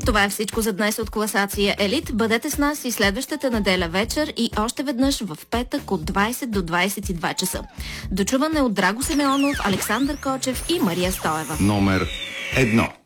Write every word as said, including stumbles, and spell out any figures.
Това е всичко за днес от класация Елит. Бъдете с нас и следващата неделя вечер и още веднъж в петък от двайсет до двайсет и два часа. Дочуване от Драго Симеонов, Александър Кочев и Мария Стоева. Номер едно.